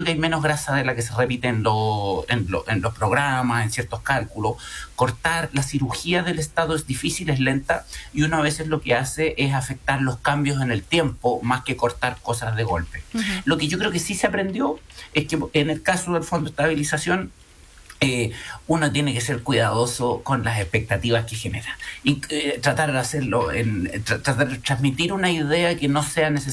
que hay menos grasa de la que se repite en los programas, en ciertos cálculos. Cortar la cirugía del Estado es difícil, es lenta, y uno a veces lo que hace es afectar los cambios en el tiempo más que cortar cosas de golpe. Lo que yo creo que sí se aprendió es que en el caso del Fondo de Estabilización, uno tiene que ser cuidadoso con las expectativas que genera y tratar de hacerlo, tratar de transmitir una idea que no sea necesariamente